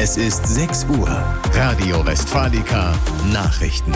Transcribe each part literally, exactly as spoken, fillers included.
Es ist sechs Uhr. Radio Westfalica Nachrichten.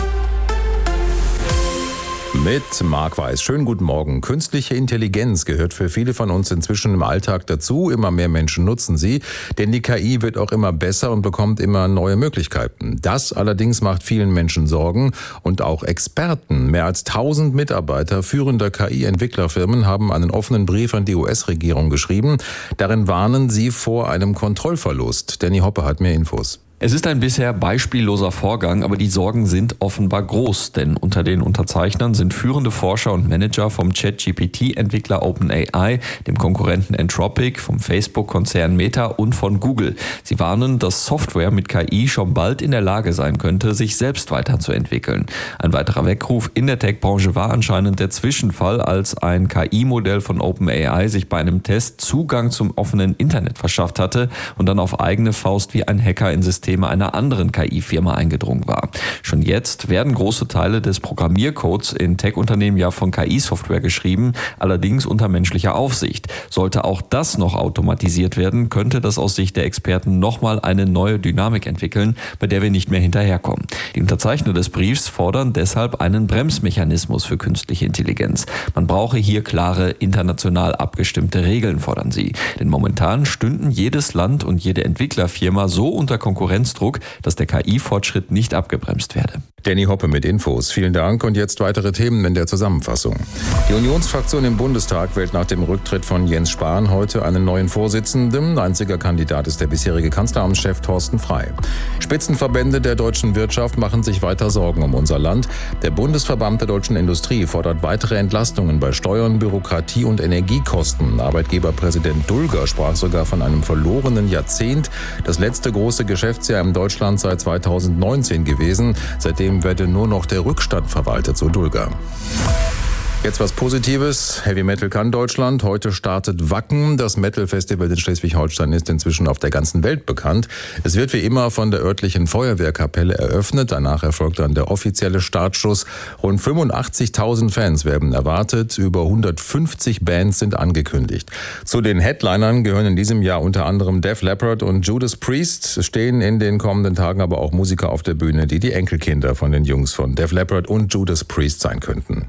Mit Marc Weiß. Schönen guten Morgen. Künstliche Intelligenz gehört für viele von uns inzwischen im Alltag dazu. Immer mehr Menschen nutzen sie, denn die K I wird auch immer besser und bekommt immer neue Möglichkeiten. Das allerdings macht vielen Menschen Sorgen und auch Experten. Mehr als tausend Mitarbeiter führender K I-Entwicklerfirmen haben einen offenen Brief an die U S-Regierung geschrieben. Darin warnen sie vor einem Kontrollverlust. Danny Hoppe hat mehr Infos. Es ist ein bisher beispielloser Vorgang, aber die Sorgen sind offenbar groß, denn unter den Unterzeichnern sind führende Forscher und Manager vom Chat-G P T-Entwickler OpenAI, dem Konkurrenten Anthropic, vom Facebook-Konzern Meta und von Google. Sie warnen, dass Software mit K I schon bald in der Lage sein könnte, sich selbst weiterzuentwickeln. Ein weiterer Weckruf in der Tech-Branche war anscheinend der Zwischenfall, als ein K I-Modell von OpenAI sich bei einem Test Zugang zum offenen Internet verschafft hatte und dann auf eigene Faust wie ein Hacker in System einer anderen K I-Firma eingedrungen war. Schon jetzt werden große Teile des Programmiercodes in Tech-Unternehmen ja von K I-Software geschrieben, allerdings unter menschlicher Aufsicht. Sollte auch das noch automatisiert werden, könnte das aus Sicht der Experten nochmal eine neue Dynamik entwickeln, bei der wir nicht mehr hinterherkommen. Die Unterzeichner des Briefs fordern deshalb einen Bremsmechanismus für künstliche Intelligenz. Man brauche hier klare, international abgestimmte Regeln, fordern sie. Denn momentan stünden jedes Land und jede Entwicklerfirma so unter Konkurrenzdruck, dass der K I-Fortschritt nicht abgebremst werde. Danny Hoppe mit Infos. Vielen Dank und jetzt weitere Themen in der Zusammenfassung. Die Unionsfraktion im Bundestag wählt nach dem Rücktritt von Jens Spahn heute einen neuen Vorsitzenden. Einziger Kandidat ist der bisherige Kanzleramtschef Thorsten Frey. Spitzenverbände der deutschen Wirtschaft machen sich weiter Sorgen um unser Land. Der Bundesverband der deutschen Industrie fordert weitere Entlastungen bei Steuern, Bürokratie und Energiekosten. Arbeitgeberpräsident Dulger sprach sogar von einem verlorenen Jahrzehnt. Das letzte große Geschäftsjahr in Deutschland seit zweitausendneunzehn gewesen. Seitdem werde nur noch der Rückstand verwaltet, so Dulger. Jetzt was Positives. Heavy Metal kann Deutschland. Heute startet Wacken. Das Metal-Festival in Schleswig-Holstein ist inzwischen auf der ganzen Welt bekannt. Es wird wie immer von der örtlichen Feuerwehrkapelle eröffnet. Danach erfolgt dann der offizielle Startschuss. Rund fünfundachtzigtausend Fans werden erwartet. Über hundertfünfzig Bands sind angekündigt. Zu den Headlinern gehören in diesem Jahr unter anderem Def Leppard und Judas Priest. Es stehen in den kommenden Tagen aber auch Musiker auf der Bühne, die die Enkelkinder von den Jungs von Def Leppard und Judas Priest sein könnten.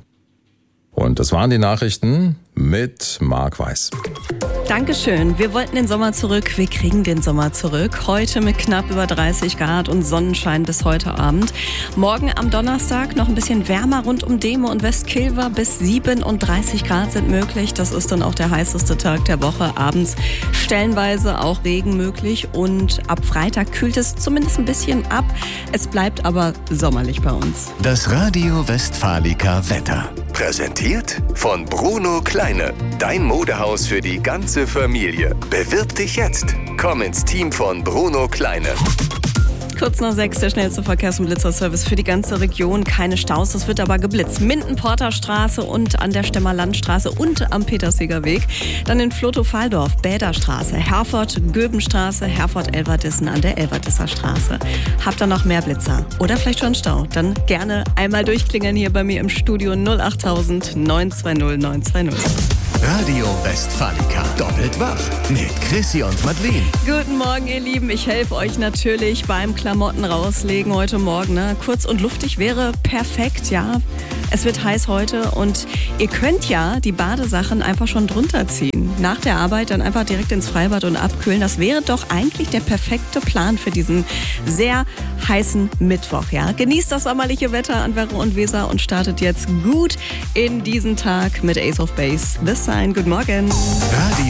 Und das waren die Nachrichten mit Marc Weiß. Dankeschön. Wir wollten den Sommer zurück. Wir kriegen den Sommer zurück. Heute mit knapp über dreißig Grad und Sonnenschein bis heute Abend. Morgen am Donnerstag noch ein bisschen wärmer rund um Dehme und Westkilver. Bis siebenunddreißig Grad sind möglich. Das ist dann auch der heißeste Tag der Woche. Abends stellenweise auch Regen möglich. Und ab Freitag kühlt es zumindest ein bisschen ab. Es bleibt aber sommerlich bei uns. Das Radio Westfalica Wetter. Präsentiert von Bruno Kleine. Dein Modehaus für die ganze Familie. Bewirb dich jetzt. Komm ins Team von Bruno Kleine. Kurz nach sechs, der schnellste Verkehrs- und Blitzerservice für die ganze Region. Keine Staus, es wird aber geblitzt. Minden-Porter-Straße und an der Stemmer Landstraße und am Petersiger Weg. Dann in Flotow-Fahldorf, Bäderstraße, Herford-Göbenstraße, Herford-Elverdissen an der Elverdisser Straße. Habt ihr noch mehr Blitzer oder vielleicht schon Stau? Dann gerne einmal durchklingeln hier bei mir im Studio null acht tausend neun zwei null neun zwei null. Radio Westfalica. Doppelt wach mit Chrissy und Madeleine. Guten Morgen, ihr Lieben. Ich helfe euch natürlich beim Klamotten rauslegen heute Morgen. Ne? Kurz und luftig wäre perfekt, ja. Es wird heiß heute und ihr könnt ja die Badesachen einfach schon drunter ziehen. Nach der Arbeit dann einfach direkt ins Freibad und abkühlen. Das wäre doch eigentlich der perfekte Plan für diesen sehr heißen Mittwoch. Ja? Genießt das sommerliche Wetter an Werra und Weser und startet jetzt gut in diesen Tag mit Ace of Base. The Sign. Guten Morgen. Radio